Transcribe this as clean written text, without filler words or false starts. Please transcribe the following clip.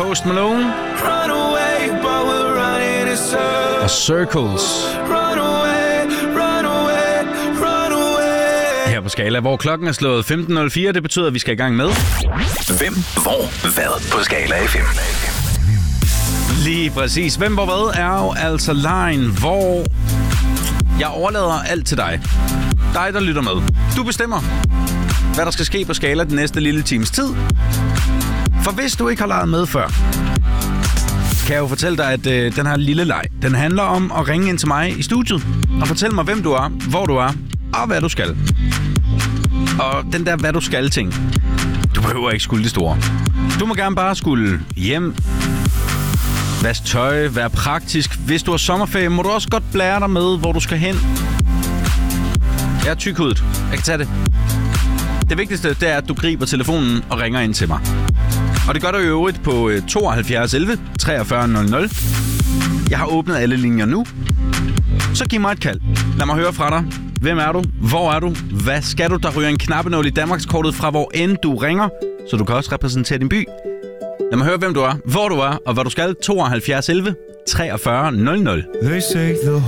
Post Malone og Circles her på Skala, hvor klokken er slået 15.04. Det betyder, at vi skal i gang med Hvem, hvor, hvad på Skala FM. Lige præcis. Hvem, hvor, hvad er jo altså lejen, hvor jeg overlader alt til dig. Dig, der lytter med. Du bestemmer, hvad der skal ske på Skala den næste lille times tid. For hvis du ikke har leget med før, kan jeg jo fortælle dig, at den her lille leg, den handler om at ringe ind til mig i studiet og fortælle mig, hvem du er, hvor du er og hvad du skal. Og den der hvad du skal ting, du behøver ikke skulle det store. Du må gerne bare skulle hjem, vaske tøj, være praktisk. Hvis du har sommerferie, må du også godt blære dig med, hvor du skal hen. Jeg er tykhudet. Jeg kan tage det. Det vigtigste, det er, at du griber telefonen og ringer ind til mig. Og det gør du i øvrigt på 72 11 43 00. Jeg har åbnet alle linjer nu. Så giv mig et kald. Lad mig høre fra dig. Hvem er du? Hvor er du? Hvad skal du? Der ryger en knappenål i Danmarkskortet fra hvor end du ringer, så du kan også repræsentere din by. Lad mig høre, hvem du er, hvor du er og hvad du skal. 72 11 43 00. They say the